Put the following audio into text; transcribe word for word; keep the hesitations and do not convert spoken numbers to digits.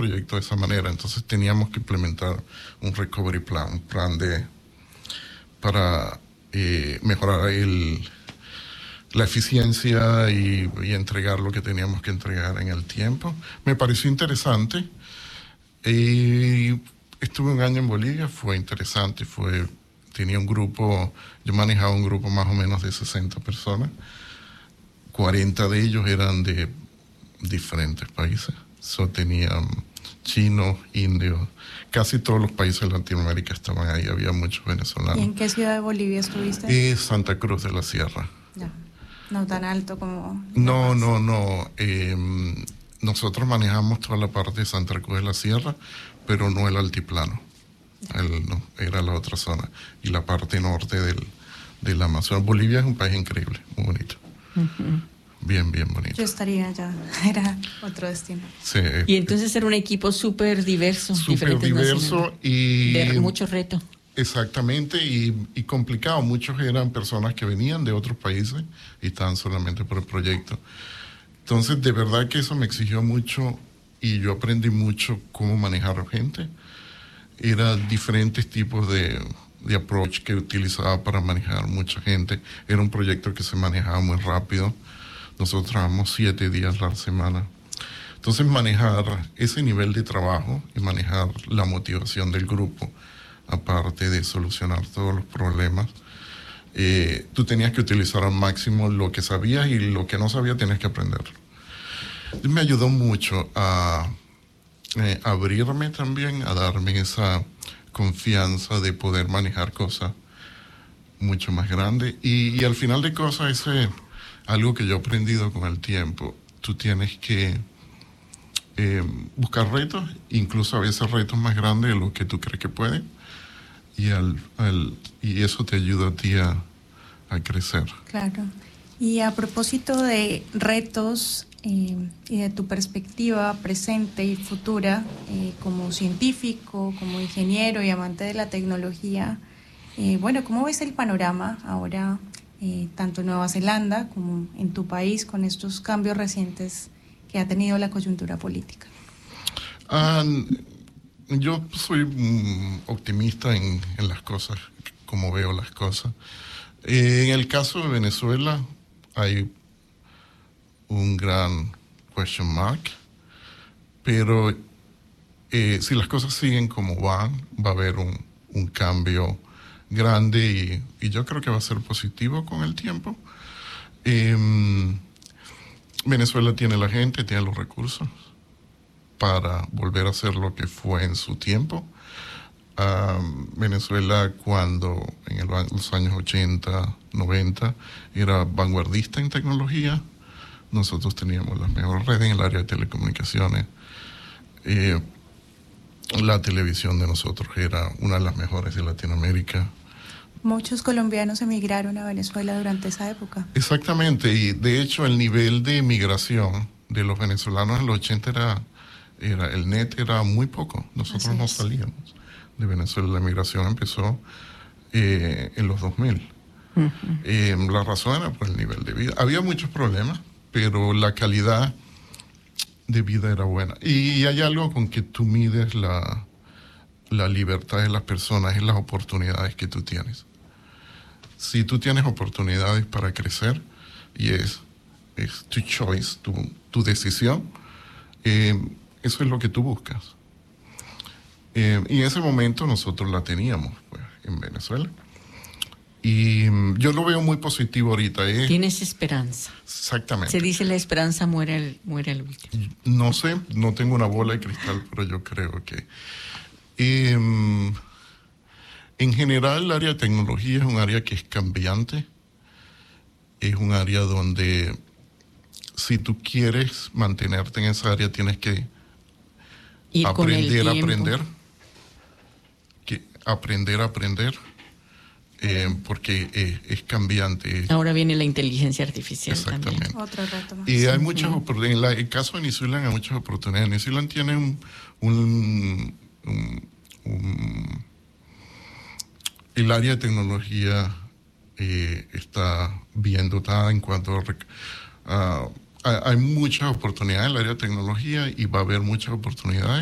proyecto de esa manera. Entonces teníamos que implementar un recovery plan, un plan de para eh, mejorar el, la eficiencia y, y entregar lo que teníamos que entregar en el tiempo. Me pareció interesante. Eh, estuve un año en Bolivia, fue interesante, fue, tenía un grupo, yo manejaba un grupo más o menos de sesenta personas, cuarenta de ellos eran de diferentes países, so, tenían chinos, indios, casi todos los países de Latinoamérica estaban ahí, había muchos venezolanos. ¿Y en qué ciudad de Bolivia estuviste? Eh, Santa Cruz de la Sierra. Ya. No tan alto como... No, no, no. Eh, nosotros manejamos toda la parte de Santa Cruz de la Sierra, pero no el altiplano. El, no, era la otra zona. Y la parte norte del, del Amazonas. Bolivia es un país increíble, muy bonito. Uh-huh. Bien, bien bonito. Yo estaría allá, era otro destino. Sí. Y entonces era un equipo súper diverso. Súper diverso y... de mucho reto. Exactamente, y, y complicado. Muchos eran personas que venían de otros países y estaban solamente por el proyecto. Entonces, de verdad que eso me exigió mucho y yo aprendí mucho cómo manejar gente. Eran diferentes tipos de, de approach que utilizaba para manejar mucha gente. Era un proyecto que se manejaba muy rápido. Nosotros trabajamos siete días a la semana. Entonces, manejar ese nivel de trabajo y manejar la motivación del grupo, aparte de solucionar todos los problemas, eh, tú tenías que utilizar al máximo lo que sabías y lo que no sabías tenías que aprenderlo. Y me ayudó mucho a eh, abrirme también, a darme esa confianza de poder manejar cosas mucho más grandes. Y, y al final de cosas, ese algo que yo he aprendido con el tiempo, tú tienes que eh, buscar retos, incluso a veces retos más grandes de lo que tú crees que puedes. Y, al, al, y eso te ayuda a ti a, a crecer. Claro. Y a propósito de retos eh, y de tu perspectiva presente y futura eh, como científico, como ingeniero y amante de la tecnología, eh, bueno, ¿cómo ves el panorama ahora, eh, tanto en Nueva Zelanda como en tu país, con estos cambios recientes que ha tenido la coyuntura política? Um, Yo soy mm, optimista en, en las cosas, como veo las cosas. Eh, en el caso de Venezuela hay un gran question mark, pero eh, si las cosas siguen como van, va a haber un, un cambio grande y, y yo creo que va a ser positivo con el tiempo. Eh, Venezuela tiene la gente, tiene los recursos para volver a hacer lo que fue en su tiempo. Uh, Venezuela, cuando en el, los años ochenta, noventa, era vanguardista en tecnología. Nosotros teníamos las mejores redes en el área de telecomunicaciones. Eh, la televisión de nosotros era una de las mejores de Latinoamérica. Muchos colombianos emigraron a Venezuela durante esa época. Exactamente, y de hecho el nivel de migración de los venezolanos en los ochenta era... Era, el net era muy poco, nosotros no salíamos de Venezuela, la migración empezó eh, en los dos mil. Uh-huh. Eh, la razón era por el nivel de vida. Había muchos problemas, pero la calidad de vida era buena. Y hay algo con que tú mides la, la libertad de las personas, es las oportunidades que tú tienes. Si tú tienes oportunidades para crecer, y es, es tu choice, tu, tu decisión, eh, eso es lo que tú buscas. Eh, y en ese momento nosotros la teníamos pues, en Venezuela. Y um, yo lo veo muy positivo ahorita. ¿eh? Tienes esperanza. Exactamente. Se dice la esperanza muere el, muere el último. No sé, no tengo una bola de cristal, pero yo creo que... Eh, en general, el área de tecnología es un área que es cambiante. Es un área donde si tú quieres mantenerte en esa área tienes que Ir aprender a aprender, que aprender a aprender, eh, porque eh, es cambiante. Ahora viene la inteligencia artificial. Exactamente. También. Otro reto más. Y sí, hay muchas oportunidades. En la, el caso de New Zealand hay muchas oportunidades. New Zealand tiene un, un, un, un el área de tecnología eh, está bien dotada en cuanto a... Uh, hay muchas oportunidades en el área de tecnología y va a haber muchas oportunidades